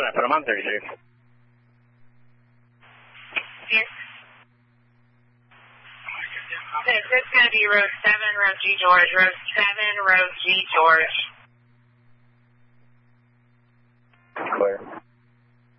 that, but I'm on 36. Yes. This is going to be row 7, row G George. Row 7, row G George. Clear.